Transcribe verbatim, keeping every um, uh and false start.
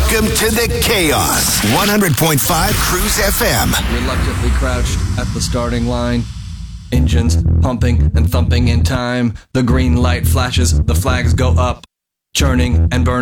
Welcome to the chaos. one hundred point five Cruise F M. Reluctantly crouched at the starting line. Engines pumping and thumping in time. The green light flashes, the flags go up. Churning and burning.